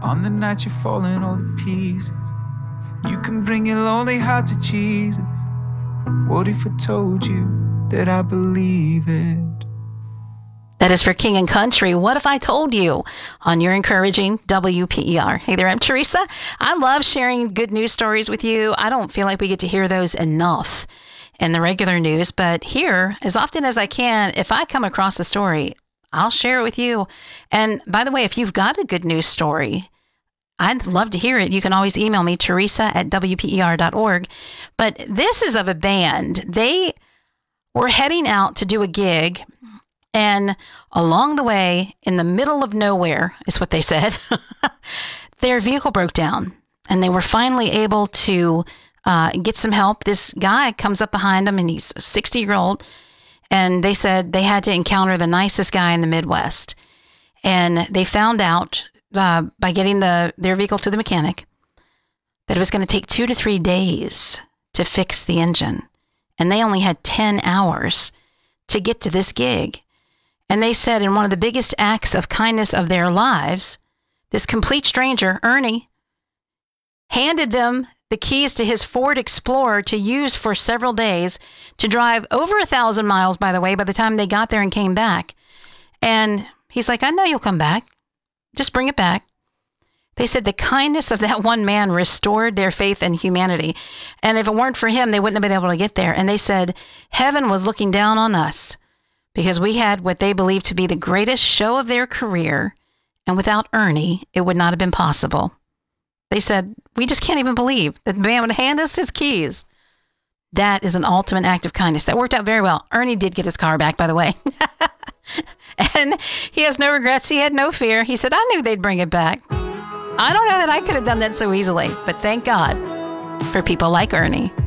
On the night you're falling all to pieces, you can bring your lonely heart to Jesus. What if I told you that I believe it? That is for King and Country. What if I told you on your encouraging WPER? Hey there, I'm Teresa. I love sharing good news stories with you. I don't feel like we get to hear those enough in the regular news, but here, as often as I can, if I come across a story, I'll share it with you. And by the way, if you've got a good news story, I'd love to hear it. You can always email me, teresa@wper.org. But this is of a band. They were heading out to do a gig, and along the way, in the middle of nowhere, is what they said, their vehicle broke down, and they were finally able to get some help. This guy comes up behind them, and he's a 60-year-old, and they said they had to encounter the nicest guy in the Midwest. And they found out by getting their vehicle to the mechanic that it was going to take 2 to 3 days to fix the engine. And they only had 10 hours to get to this gig. And they said in one of the biggest acts of kindness of their lives, this complete stranger, Ernie, handed them the keys to his Ford Explorer to use for several days, to drive over 1,000 miles, by the way, by the time they got there and came back. And he's like, I know you'll come back. Just bring it back. They said the kindness of that one man restored their faith in humanity. And if it weren't for him, they wouldn't have been able to get there. And they said heaven was looking down on us because we had what they believed to be the greatest show of their career. And without Ernie, it would not have been possible. They said, we just can't even believe that the man would hand us his keys. That is an ultimate act of kindness. That worked out very well. Ernie did get his car back, by the way. And he has no regrets. He had no fear. He said, I knew they'd bring it back. I don't know that I could have done that so easily, but thank God for people like Ernie.